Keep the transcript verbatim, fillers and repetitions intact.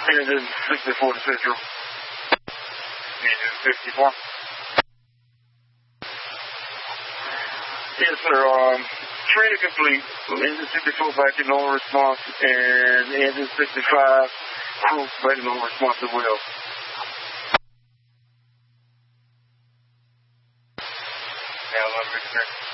Engine sixty-four to Central. Engine sixty-four. Yes, sir. Um, training complete. Engine sixty-four back in normal response, and engine sixty-five crew back in normal response as well. Yeah, eleven, Victor.